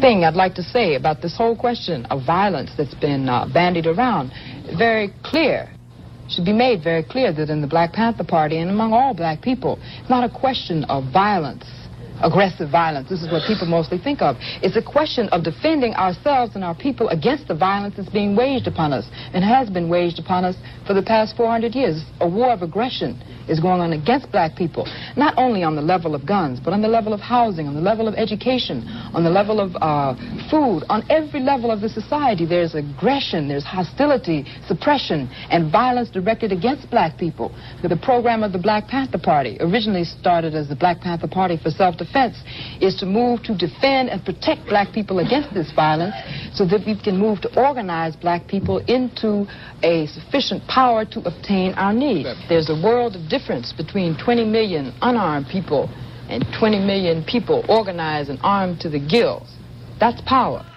thing I'd like to say about this whole question of violence that's been bandied around, very clear, should be made very clear that in the Black Panther Party and among all black people, it's not a question of violence, aggressive violence. This is what people mostly think of. It's a question of defending ourselves and our people against the violence that's being waged upon us and has been waged upon us for the past 400 years. A war of aggression is going on against black people, not only on the level of guns, but on the level of housing, on the level of education, on the level of food, on every level of the society. There's aggression, there's hostility, suppression, and violence directed against black people. The program of the Black Panther Party, originally started as the Black Panther Party for Self-Defense, is to move to defend and protect black people against this violence so that we can move to organize black people into a sufficient power to obtain our needs. There's a world of difference between 20 million unarmed people and 20 million people organized and armed to the gills. That's power.